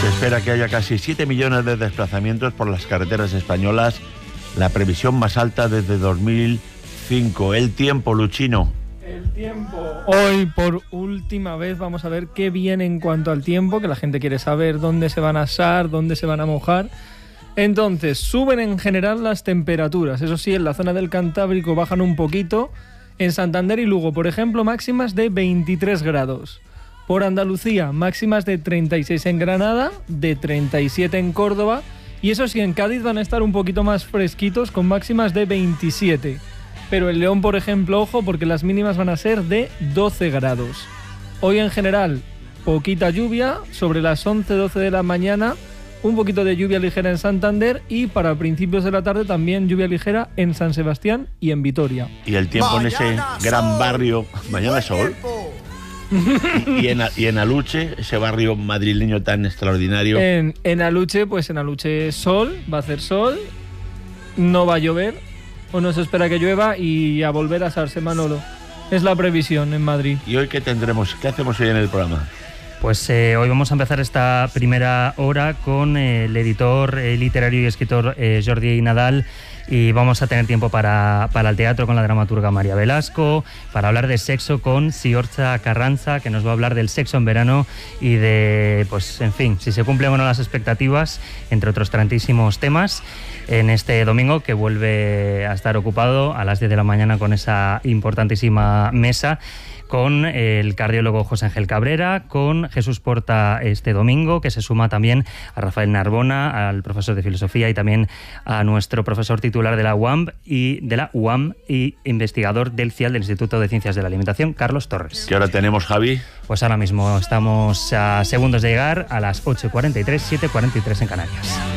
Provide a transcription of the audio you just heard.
Se espera que haya casi 7 millones de desplazamientos por las carreteras españolas, la previsión más alta desde 2005. El tiempo, Luchino. El tiempo. Hoy, por última vez, vamos a ver qué viene en cuanto al tiempo, que la gente quiere saber dónde se van a asar, dónde se van a mojar. Entonces, suben en general las temperaturas. Eso sí, en la zona del Cantábrico bajan un poquito. En Santander y Lugo, por ejemplo, máximas de 23 grados. Por Andalucía, máximas de 36 en Granada, de 37 en Córdoba. Y eso sí, en Cádiz van a estar un poquito más fresquitos, con máximas de 27. Pero en León, por ejemplo, ojo, porque las mínimas van a ser de 12 grados. Hoy en general, poquita lluvia, sobre las 11-12 de la mañana, un poquito de lluvia ligera en Santander y para principios de la tarde también lluvia ligera en San Sebastián y en Vitoria. Y el tiempo en ese gran barrio, mañana sol, y en Aluche, ese barrio madrileño tan extraordinario. En Aluche, pues en Aluche sol, va a hacer sol, no va a llover, o no se espera que llueva y a volver a asarse, Manolo. Es la previsión en Madrid. ¿Y hoy qué tendremos? ¿Qué hacemos hoy en el programa? Pues hoy vamos a empezar esta primera hora con el editor literario y escritor Jordi Nadal, y vamos a tener tiempo para el teatro con la dramaturga María Velasco, para hablar de sexo con Siorcha Carranza, que nos va a hablar del sexo en verano y de, pues en fin, si se cumplen o no las expectativas, entre otros tantísimos temas, en este domingo que vuelve a estar ocupado a las 10 de la mañana con esa importantísima mesa, con el cardiólogo José Ángel Cabrera, con Jesús Porta este domingo, que se suma también a Rafael Narbona, al profesor de filosofía, y también a nuestro profesor titular de la UAM y investigador del CIAL, del Instituto de Ciencias de la Alimentación, Carlos Torres. ¿Qué hora tenemos, Javi? Pues ahora mismo estamos a segundos de llegar a las 8:43, 7:43 en Canarias.